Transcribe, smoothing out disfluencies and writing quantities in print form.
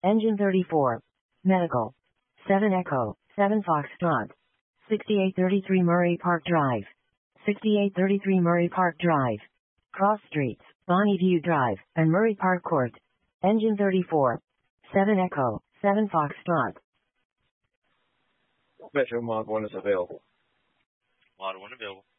Engine 34. Medical. 7 Echo, 7 Foxtrot. 6833 Murray Park Drive. 6833 Murray Park Drive. Cross Streets, Bonnie View Drive, and Murray Park Court. Engine 34. 7 Echo, 7 Foxtrot. Metro Mod 1 is available. Mod 1 available.